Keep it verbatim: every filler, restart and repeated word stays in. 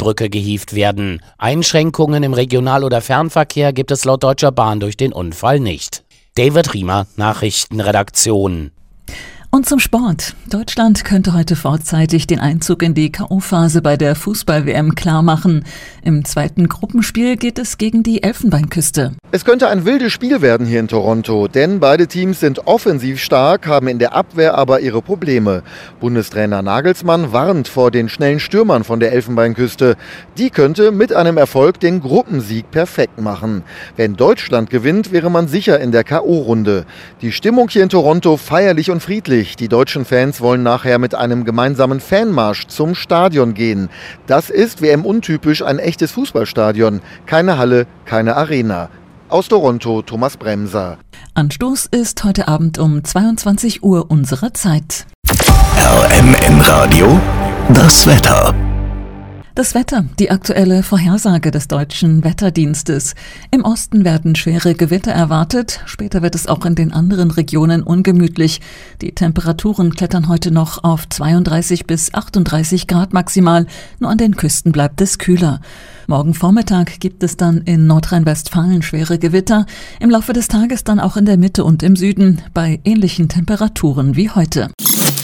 Brücke gehievt werden. Einschränkungen im Regional- oder Fernverkehr gibt es laut Deutscher Bahn durch den Unfall nicht. David Riemer, Nachrichtenredaktion. Und zum Sport. Deutschland könnte heute vorzeitig den Einzug in die K O-Phase bei der Fußball-W M klarmachen. Im zweiten Gruppenspiel geht es gegen die Elfenbeinküste. Es könnte ein wildes Spiel werden hier in Toronto, denn beide Teams sind offensiv stark, haben in der Abwehr aber ihre Probleme. Bundestrainer Nagelsmann warnt vor den schnellen Stürmern von der Elfenbeinküste. Die könnte mit einem Erfolg den Gruppensieg perfekt machen. Wenn Deutschland gewinnt, wäre man sicher in der K O-Runde. Die Stimmung hier in Toronto feierlich und friedlich. Die deutschen Fans wollen nachher mit einem gemeinsamen Fanmarsch zum Stadion gehen. Das ist W M-untypisch ein echtes Fußballstadion. Keine Halle, keine Arena. Aus Toronto, Thomas Bremser. Anstoß ist heute Abend um zweiundzwanzig Uhr unserer Zeit. R M N Radio, das Wetter. Das Wetter, die aktuelle Vorhersage des Deutschen Wetterdienstes. Im Osten werden schwere Gewitter erwartet, später wird es auch in den anderen Regionen ungemütlich. Die Temperaturen klettern heute noch auf zweiunddreißig bis achtunddreißig Grad maximal, nur an den Küsten bleibt es kühler. Morgen Vormittag gibt es dann in Nordrhein-Westfalen schwere Gewitter, im Laufe des Tages dann auch in der Mitte und im Süden, bei ähnlichen Temperaturen wie heute.